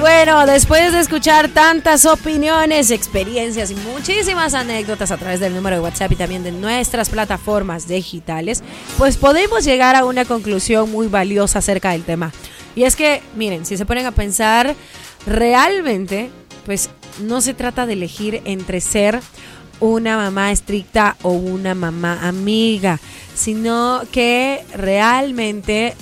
bueno, después de escuchar tantas opiniones, experiencias y muchísimas anécdotas a través del número de WhatsApp y también de nuestras plataformas digitales, pues podemos llegar a una conclusión muy valiosa acerca del tema. Y es que, miren, si se ponen a pensar, realmente, pues no se trata de elegir entre ser una mamá estricta o una mamá amiga, sino que realmente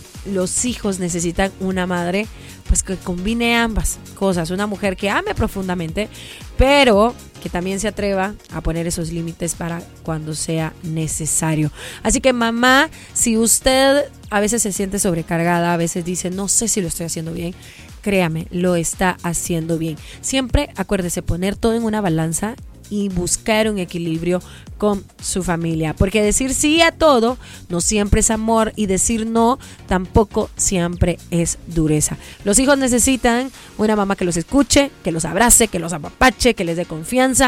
los hijos necesitan una madre pues que combine ambas cosas, una mujer que ame profundamente, pero que también se atreva a poner esos límites para cuando sea necesario. Así que mamá, si usted a veces se siente sobrecargada, a veces dice no sé si lo estoy haciendo bien, créame, lo está haciendo bien. Siempre acuérdese poner todo en una balanza y buscar un equilibrio con su familia, porque decir sí a todo no siempre es amor y decir no tampoco siempre es dureza. Los hijos necesitan una mamá que los escuche, que los abrace, que los apapache, que les dé confianza,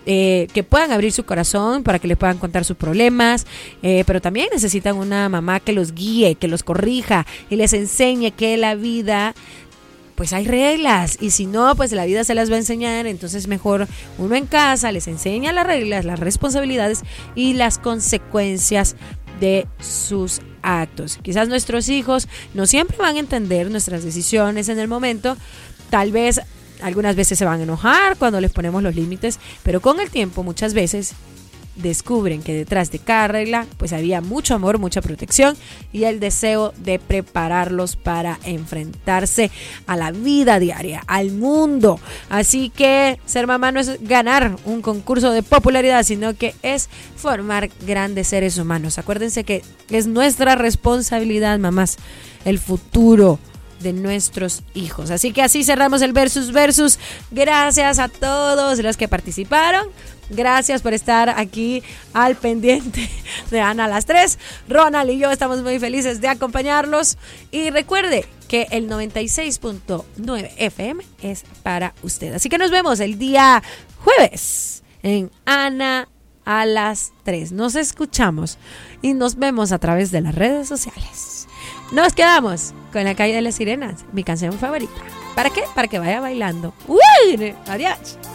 que puedan abrir su corazón para que les puedan contar sus problemas, pero también necesitan una mamá que los guíe, que los corrija y les enseñe que la vida pues hay reglas y si no, pues la vida se las va a enseñar. Entonces mejor uno en casa les enseña las reglas, las responsabilidades y las consecuencias de sus actos. Quizás nuestros hijos no siempre van a entender nuestras decisiones en el momento, tal vez algunas veces se van a enojar cuando les ponemos los límites, pero con el tiempo muchas veces descubren que detrás de cada regla pues había mucho amor, mucha protección y el deseo de prepararlos para enfrentarse a la vida diaria, al mundo. Así que ser mamá no es ganar un concurso de popularidad, sino que es formar grandes seres humanos. Acuérdense que es nuestra responsabilidad, mamás, el futuro de nuestros hijos. Así que así cerramos el versus. Gracias a todos los que participaron. Gracias por estar aquí al pendiente de Ana a las 3. Ronald y yo estamos muy felices de acompañarlos. Y recuerde que el 96.9 FM es para usted. Así que nos vemos el día jueves en Ana a las 3. Nos escuchamos y nos vemos a través de las redes sociales. Nos quedamos con La Calle de las Sirenas, mi canción favorita. ¿Para qué? Para que vaya bailando. ¡Uy! Adiós.